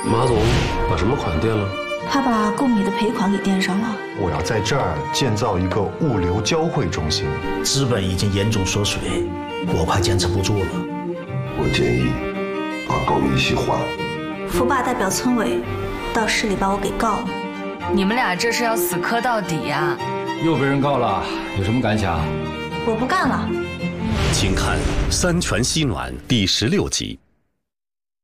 马总把什么款垫了？ 他把供你的赔款给垫上了。 我要在这儿建造一个物流交汇中心， 资本已经严重缩水，我快坚持不住了。 我建议把高一起换。 福霸代表村委到市里把我给告了。 你们俩这是要死磕到底呀？ 又被人告了，有什么感想？ 我不干了。 请看《三全西暖》第16集。